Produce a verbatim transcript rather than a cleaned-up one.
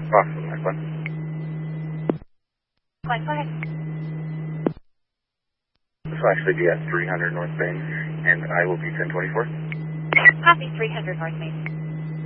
Possible, my son. Glenn, go ahead. This will actually be at three hundred North Main, and I will be ten twenty-four. Copy three hundred North Main.